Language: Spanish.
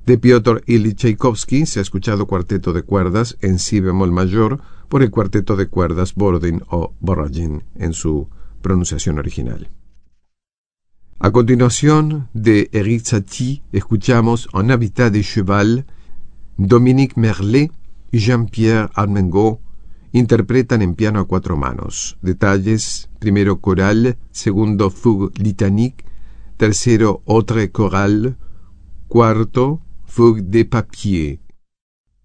De Piotr Ilyich Tchaikovsky se ha escuchado cuarteto de cuerdas en si bemol mayor por el cuarteto de cuerdas Borodin o Borodin en su pronunciación original. A continuación, de Erik Satie, escuchamos En habitat de cheval. Dominique Merlet y Jean-Pierre Armengaud interpretan en piano a 4 manos. Detalles: primero coral, segundo fugue litanique, tercero autre chorale, cuarto fugue de papier.